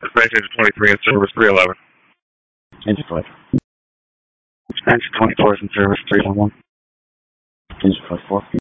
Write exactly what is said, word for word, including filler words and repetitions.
Dispatch engine twenty-three in service three eleven. Engine five. Engine twenty-four is in service three one one. Engine five four.